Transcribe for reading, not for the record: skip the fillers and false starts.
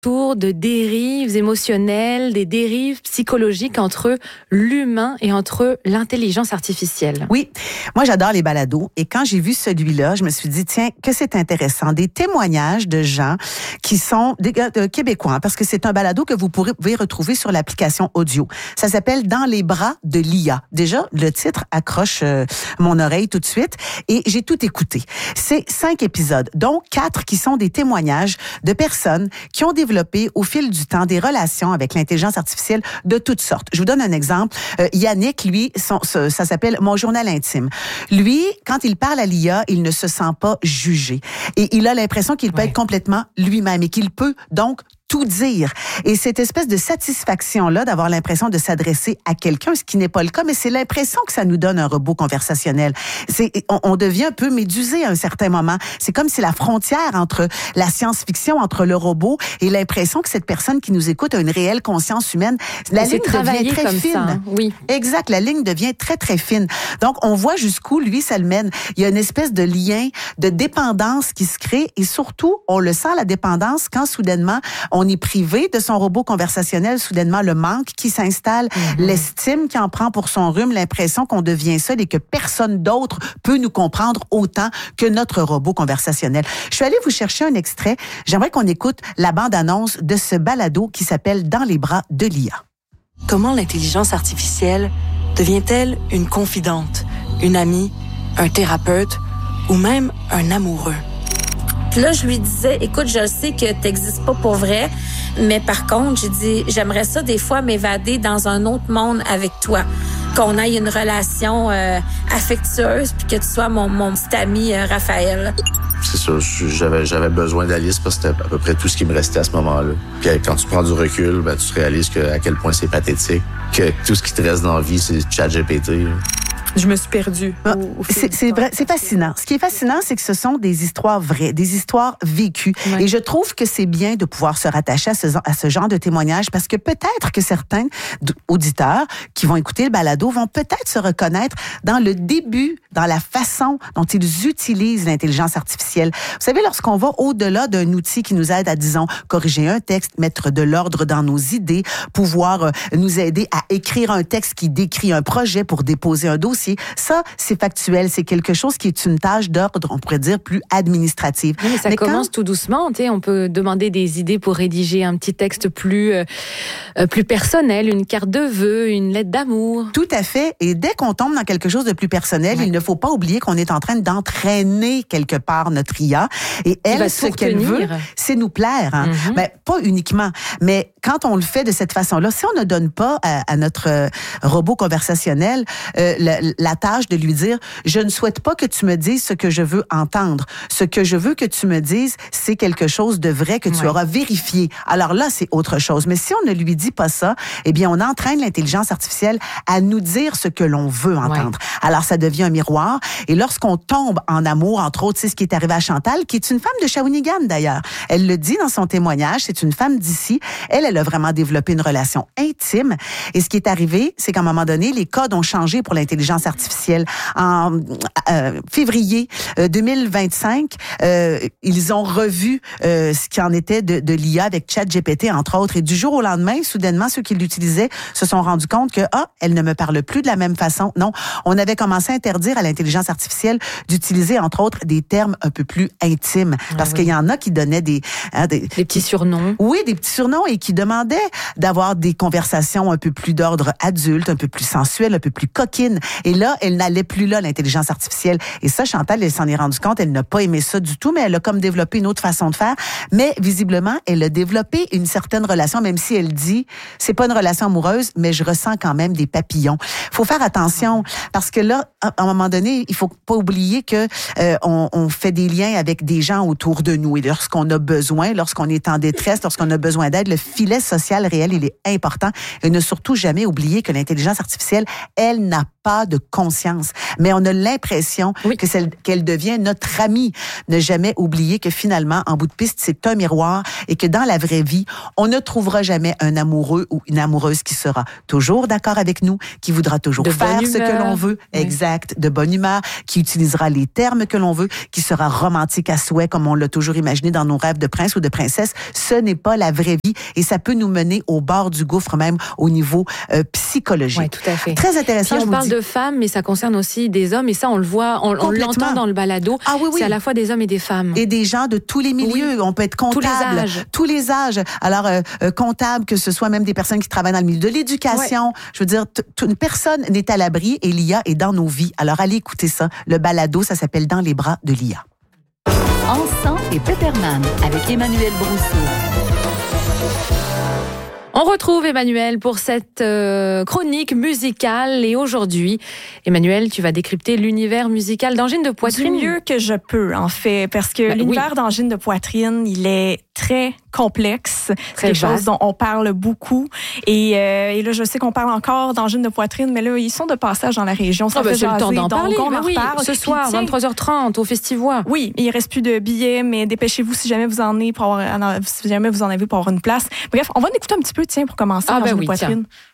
autour de dérives émotionnelles, des dérives psychologiques entre l'humain et entre l'intelligence artificielle. Oui, moi j'adore les balados et quand j'ai vu celui-là, je me suis dit tiens, que c'est intéressant, des témoignages de gens qui sont des Québécois, parce que c'est un balado que vous pouvez retrouver sur l'application audio. Ça s'appelle Dans les bras de l'IA. Déjà, le titre accroche mon oreille tout de suite et j'ai tout écouté. C'est 5 épisodes, dont 4 qui sont des témoignages de personnes qui ont développé au fil du temps des relations avec l'intelligence artificielle de toutes sortes. Je vous donne un exemple. Yannick, lui, ça s'appelle Mon journal intime. Lui, quand il parle à l'IA, il ne se sent pas jugé. Et il a l'impression qu'il peut être complètement lui-même et qu'il peut donc tout dire. Et cette espèce de satisfaction-là d'avoir l'impression de s'adresser à quelqu'un, ce qui n'est pas le cas, mais c'est l'impression que ça nous donne un robot conversationnel. On devient un peu médusé à un certain moment. C'est comme si la frontière entre la science-fiction, entre le robot et l'impression que cette personne qui nous écoute a une réelle conscience humaine, la ligne devient très fine. Ça, oui. Exact, la ligne devient très, très fine. Donc, on voit jusqu'où, lui, ça le mène. Il y a une espèce de lien, de dépendance qui se crée et surtout, on le sent, la dépendance, quand soudainement, on est privé de son robot conversationnel, soudainement le manque qui s'installe, l'estime qui en prend pour son rhume, l'impression qu'on devient seul et que personne d'autre peut nous comprendre autant que notre robot conversationnel. Je suis allée vous chercher un extrait. J'aimerais qu'on écoute la bande-annonce de ce balado qui s'appelle Dans les bras de l'IA. Comment l'intelligence artificielle devient-elle une confidente, une amie, un thérapeute ou même un amoureux? Puis là, je lui disais, écoute, je sais que t'existes pas pour vrai, mais par contre, j'ai dit, j'aimerais ça des fois m'évader dans un autre monde avec toi. Qu'on ait une relation affectueuse, puis que tu sois mon petit ami Raphaël. C'est sûr, j'avais besoin d'Alice parce que c'était à peu près tout ce qui me restait à ce moment-là. Puis quand tu prends du recul, ben, tu réalises à quel point c'est pathétique, que tout ce qui te reste dans la vie, c'est ChatGPT. Je me suis perdue. C'est vrai, c'est fascinant. Ce qui est fascinant, c'est que ce sont des histoires vraies, des histoires vécues. Ouais. Et je trouve que c'est bien de pouvoir se rattacher à ce genre de témoignages parce que peut-être que certains auditeurs qui vont écouter le balado vont peut-être se reconnaître dans le début, dans la façon dont ils utilisent l'intelligence artificielle. Vous savez, lorsqu'on va au-delà d'un outil qui nous aide à, disons, corriger un texte, mettre de l'ordre dans nos idées, pouvoir nous aider à écrire un texte qui décrit un projet pour déposer un dossier, ça, c'est factuel. C'est quelque chose qui est une tâche d'ordre, on pourrait dire, plus administrative. Oui, mais ça commence tout doucement. On peut demander des idées pour rédiger un petit texte plus personnel, une carte de vœux, une lettre d'amour. Tout à fait. Et dès qu'on tombe dans quelque chose de plus personnel, il ne faut pas oublier qu'on est en train d'entraîner quelque part notre IA. Et elle, ce qu'elle veut, c'est nous plaire. Hein? Ben, pas uniquement. Mais quand on le fait de cette façon-là, si on ne donne pas à notre robot conversationnel la tâche de lui dire « Je ne souhaite pas que tu me dises ce que je veux entendre. Ce que je veux que tu me dises, c'est quelque chose de vrai que tu auras vérifié. » Alors là, c'est autre chose. Mais si on ne lui dit pas ça, eh bien, on entraîne l'intelligence artificielle à nous dire ce que l'on veut entendre. Alors, ça devient un miroir. Et lorsqu'on tombe en amour, entre autres, c'est ce qui est arrivé à Chantal, qui est une femme de Shawinigan, d'ailleurs. Elle le dit dans son témoignage, c'est une femme d'ici. Elle a vraiment développé une relation intime. Et ce qui est arrivé, c'est qu'à un moment donné, les codes ont changé pour l'intelligence artificielle. En février 2025, ils ont revu ce qui en était de l'IA avec ChatGPT, entre autres. Et du jour au lendemain, soudainement, ceux qui l'utilisaient se sont rendus compte que, elle ne me parle plus de la même façon. Non, on avait commencé à interdire à l'intelligence artificielle d'utiliser, entre autres, des termes un peu plus intimes. Parce qu'il y en a qui donnaient des petits surnoms. Oui, des petits surnoms et qui demandaient d'avoir des conversations un peu plus d'ordre adulte, un peu plus sensuelles, un peu plus coquines. Et là, elle n'allait plus là, l'intelligence artificielle. Et ça, Chantal, elle s'en est rendue compte. Elle n'a pas aimé ça du tout, mais elle a comme développé une autre façon de faire. Mais visiblement, elle a développé une certaine relation, même si elle dit, c'est pas une relation amoureuse, mais je ressens quand même des papillons. Faut faire attention parce que là, à un moment donné, il faut pas oublier que on fait des liens avec des gens autour de nous. Et lorsqu'on a besoin, lorsqu'on est en détresse, lorsqu'on a besoin d'aide, le filet filet social réel, il est important. Et ne surtout jamais oublier que l'intelligence artificielle, elle n'a pas de conscience. Mais on a l'impression qu'elle devient notre amie. Ne jamais oublier que finalement, en bout de piste, c'est un miroir et que dans la vraie vie, on ne trouvera jamais un amoureux ou une amoureuse qui sera toujours d'accord avec nous, qui voudra toujours faire ce que l'on veut, exact, de bonne humeur, qui utilisera les termes que l'on veut, qui sera romantique à souhait comme on l'a toujours imaginé dans nos rêves de prince ou de princesse. Ce n'est pas la vraie vie et ça peut nous mener au bord du gouffre même au niveau psychologique. Oui, tout à fait. Très intéressant. Puis on parle de femmes, mais ça concerne aussi des hommes et ça on le voit, on l'entend dans le balado. Ah oui, oui. C'est à la fois des hommes et des femmes. Et des gens de tous les milieux. Oui. On peut être comptable. Tous les âges. Alors, comptable, que ce soit même des personnes qui travaillent dans le milieu de l'éducation. Ouais. Je veux dire, une personne n'est à l'abri et l'IA est dans nos vies. Alors, allez écouter ça. Le balado, ça s'appelle Dans les bras de l'IA. Encens et Pepperman avec Emmanuel Brousseau. On retrouve Emmanuel pour cette chronique musicale et aujourd'hui, Emmanuel, tu vas décrypter l'univers musical d'Angine de Poitrine. Du mieux que je peux, en fait, parce que l'univers d'Angine de Poitrine, il est très complexe. C'est quelque chose dont on parle beaucoup. Et là, je sais qu'on parle encore d'angine de poitrine, mais là, ils sont de passage dans la région. Ça fait c'est le temps d'en parler. On en reparle. Ce soir, 23h30, au Festivois. Oui, il reste plus de billets, mais dépêchez-vous si jamais vous en avez pour avoir une place. Bref, on va en écouter un petit peu, tiens, pour commencer. De poitrine. Tiens.